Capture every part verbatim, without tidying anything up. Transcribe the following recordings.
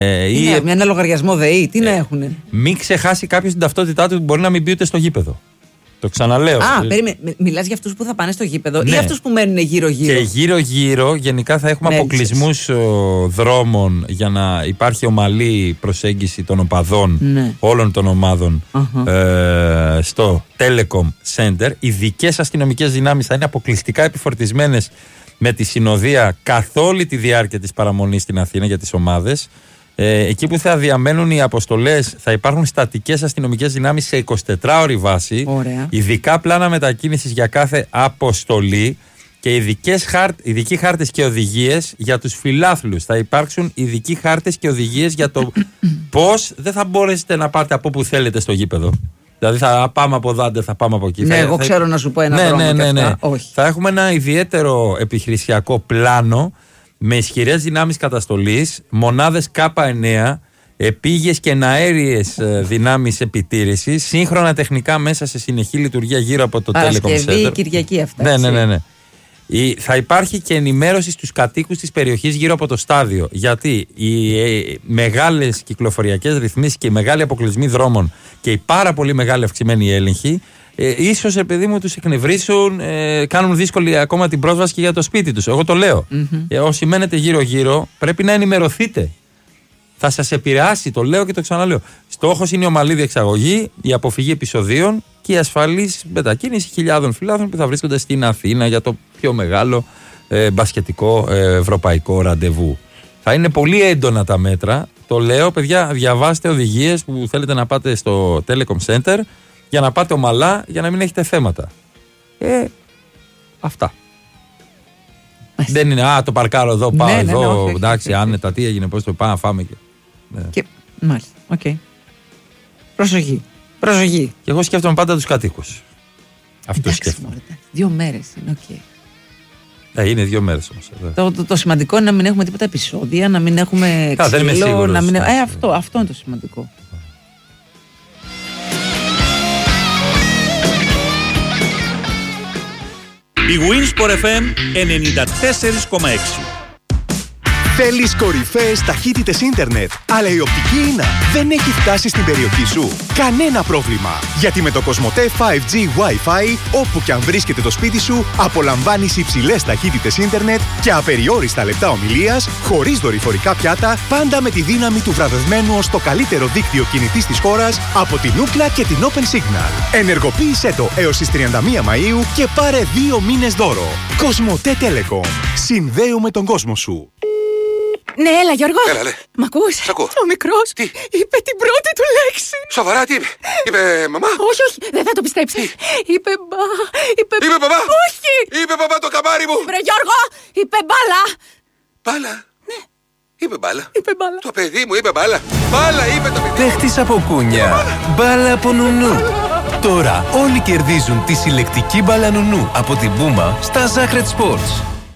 Ε, ή ή... Μια, ένα λογαριασμό ΔΕΗ, τι ε, να έχουνε. Μην ξεχάσει κάποιος την ταυτότητά του που μπορεί να μην μπει ούτε στο γήπεδο. Το ξαναλέω. Α, περίμενε. Μιλάς για αυτούς που θα πάνε στο γήπεδο, ναι. ή αυτούς που μένουν γύρω-γύρω? Και γύρω-γύρω γενικά θα έχουμε αποκλεισμούς δρόμων για να υπάρχει ομαλή προσέγγιση των οπαδών, ναι, όλων των ομάδων uh-huh. ε, στο Telecom Center. Ειδικές αστυνομικές δυνάμεις θα είναι αποκλειστικά επιφορτισμένες με τη συνοδεία καθ' όλη τη διάρκεια της παραμονής στην Αθήνα για τις ομάδες. Ε, εκεί που θα διαμένουν οι αποστολές θα υπάρχουν στατικές αστυνομικές δυνάμεις σε εικοσιτετράωρη βάση. Ωραία. Ειδικά πλάνα μετακίνησης για κάθε αποστολή και ειδικές χάρ, ειδικοί χάρτες και οδηγίες για τους φιλάθλους. Θα υπάρξουν ειδικοί χάρτες και οδηγίες για το πώς δεν θα μπορέσετε να πάτε από που θέλετε στο γήπεδο. Δηλαδή θα πάμε από εδώ, δεν θα πάμε από εκεί. Ναι, θα, εγώ θα... ξέρω να σου πω ένα ναι, δρόμο ναι, ναι, ναι. και αυτά. Όχι. Θα έχουμε ένα ιδιαίτερο επιχειρησιακό πλάνο με ισχυρές δυνάμεις καταστολής, μονάδες Κ εννέα, επίγειες και εναέριες δυνάμεις επιτήρησης, σύγχρονα τεχνικά μέσα σε συνεχή λειτουργία γύρω από το Telecom Center. Παρασκευή, Κυριακή αυτά. Ναι, ναι, ναι, ναι. Η, θα υπάρχει και ενημέρωση στους κατοίκους της περιοχής γύρω από το στάδιο. Γιατί οι ε, μεγάλες κυκλοφοριακές ρυθμίσεις και οι μεγάλοι αποκλεισμοί δρόμων και οι πάρα πολύ μεγάλοι αυξημένοι έλεγχοι, Ε, ίσως επειδή μου τους εκνευρίσουν, ε, κάνουν δύσκολη ακόμα την πρόσβαση και για το σπίτι τους. Εγώ το λέω. Mm-hmm. Ε, όσοι μένετε γύρω-γύρω, πρέπει να ενημερωθείτε. Θα σας επηρεάσει, το λέω και το ξαναλέω. Στόχος είναι η ομαλή διεξαγωγή, η αποφυγή επεισοδίων και η ασφαλής μετακίνηση χιλιάδων φιλάθλων που θα βρίσκονται στην Αθήνα για το πιο μεγάλο ε, μπασκετικό ε, ευρωπαϊκό ραντεβού. Θα είναι πολύ έντονα τα μέτρα. Το λέω, παιδιά, διαβάστε οδηγίες που θέλετε να πάτε στο Telecom Center, για να πάτε ομαλά, για να μην έχετε θέματα. Ε, αυτά. Μάλιστα. Δεν είναι, α, το παρκάρω εδώ, πάω ναι, εδώ, ναι, ναι, όχι, εντάξει, όχι, άνετα, όχι. Τι έγινε, πώς το πάω να φάμε. Και, ναι. και, μάλιστα, οκ. Okay. Προσοχή, προσοχή. Και εγώ σκέφτομαι πάντα τους κατοίκους. Αυτό σκέφτομαι. Δύο μέρες είναι, οκ. Okay. Ε, είναι δύο μέρες όμως. Το, το, το σημαντικό είναι να μην έχουμε τίποτα επεισόδια, να μην έχουμε Κα, ξύλο, δεν είμαι σίγουρος, να μην... Ε, αυτό, αυτό είναι το σημαντικό. Η Winsport εφ εμ ενενήντα τέσσερα κόμμα έξι. Θέλεις κορυφαίες ταχύτητες ίντερνετ, αλλά η οπτική ίνα δεν έχει φτάσει στην περιοχή σου? Κανένα πρόβλημα! Γιατί με το Κοσμοτέ φάιβ τζι Wi-Fi, όπου και αν βρίσκεται το σπίτι σου, απολαμβάνεις υψηλές ταχύτητες ίντερνετ και απεριόριστα λεπτά ομιλίας, χωρίς δορυφορικά πιάτα, πάντα με τη δύναμη του βραβευμένου ως το καλύτερο δίκτυο κινητής της χώρας από την Ookla και την Open Signal. Ενεργοποίησέ το έως τις τριάντα μία Μαΐου και πάρε δύο μήνες δώρο. Κοσμοτέ Telecom. Συνδέουμε τον κόσμο σου. Ναι, έλα Γιώργο. Έλα, λέ. Μ' ακούς? Σ' ακούω. Ο μικρός τι? είπε την πρώτη του λέξη. Σοβαρά, τι είπε? Είπε μαμά? Όχι, όχι, δεν θα το πιστέψεις. Είπε μπα, είπε... Είπε μπαμπά? Όχι. Είπε μπαμπά το καμάρι μου. Βρε Γιώργο, είπε μπάλα. Μπάλα? Ναι. Είπε μπάλα. Είπε μπάλα. Το παιδί μου είπε μπάλα. Μπάλα είπε το παιδί. Παίχτης από κούνια. Μπάλα από νουνού. Τώρα όλοι κερδίζουν τη συλλεκτική μπάλα νουνού από την Puma στα Zacred Sports.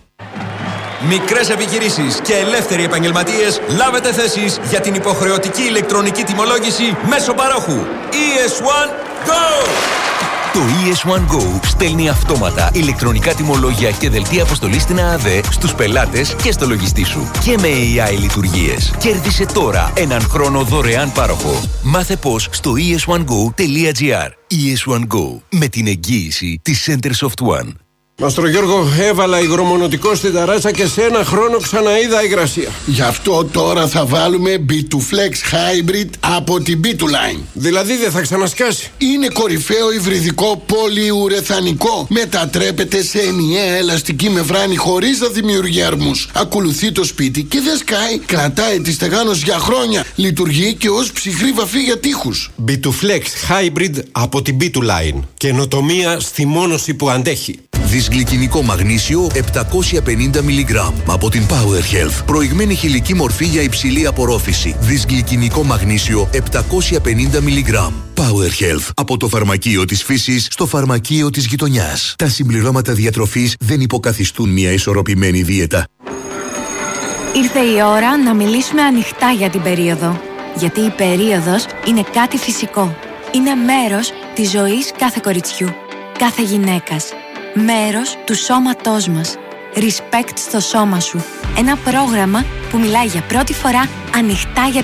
Μικρές επιχειρήσεις και ελεύθεροι επαγγελματίες, λάβετε θέσεις για την υποχρεωτική ηλεκτρονική τιμολόγηση μέσω παρόχου ι ες ουάν Go! Το ι ες ουάν Go στέλνει αυτόματα ηλεκτρονικά τιμολόγια και δελτία αποστολής στην ΑΑΔΕ στους πελάτες και στο λογιστή σου. Και με έι άι λειτουργίες. Κέρδισε τώρα έναν χρόνο δωρεάν πάροχο. Μάθε πώς στο ι ες ουάν γκο τελεία τζι άρ. ι ες ουάν Go, με την εγγύηση της Centersoft One. Μαστρο Γιώργο, έβαλα υγρομονωτικό στην ταράτσα και σε ένα χρόνο ξαναείδα υγρασία. Γι' αυτό τώρα θα βάλουμε μπι τού Flex Hybrid από την μπι τού Line. Δηλαδή δεν θα ξανασκάσει? Είναι κορυφαίο υβριδικό πολυουρεθανικό. Μετατρέπεται σε ενιαία ελαστική μεμβράνη χωρίς να δημιουργεί αρμούς. Ακολουθεί το σπίτι και δεν σκάει. Κρατάει τη στεγάνωση για χρόνια. Λειτουργεί και ως ψυχρή βαφή για τοίχους. μπι τού Flex Hybrid από την μπι τού Line. Καινοτομία στη μόνωση που αντέχει. Δυσγλυκινικό μαγνήσιο επτακόσια πενήντα μιλιγκράμμ από την Power Health. Προηγμένη χηλική μορφή για υψηλή απορρόφηση. Δυσγλυκινικό μαγνήσιο επτακόσια πενήντα μιλιγκράμμ. Power Health. Από το φαρμακείο της φύσης στο φαρμακείο της γειτονιάς. Τα συμπληρώματα διατροφής δεν υποκαθιστούν μια ισορροπημένη δίαιτα. Ήρθε η ώρα να μιλήσουμε ανοιχτά για την περίοδο. Γιατί η περίοδος είναι κάτι φυσικό. Είναι μέρος της ζωής κάθε κοριτσιού, κάθε γυναίκας. Μέρος του σώματός μας. Respect στο σώμα σου. Ένα πρόγραμμα που μιλάει για πρώτη φορά ανοιχτά για